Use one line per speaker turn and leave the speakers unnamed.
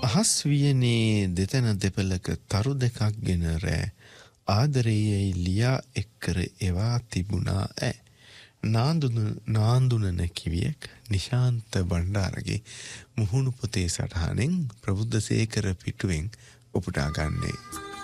අහස් වියනේ දෙතන දෙපළක තරු දෙකක් ගෙන රෑ ආදරේයයි ලියා එක්කර එවා තිබුණා ඈ නාන්දුන නැකිවියක් නිශාන්ත බණ්ඩාරගේ මුහුණු පොතේ සටහනෙන් ප්‍රබුද්ධසේකර පිටුවෙන් උපුටා ගන්නේ